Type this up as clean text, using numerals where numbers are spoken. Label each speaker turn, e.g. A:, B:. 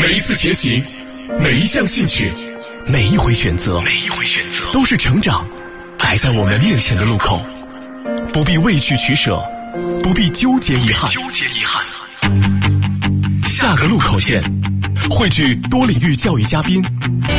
A: 每一次前行，每一项兴趣，每一回选择，都是成长摆在我们面前的路口，不必畏惧取舍，不必纠结遗憾。下个路口见，汇聚多领域教育嘉宾，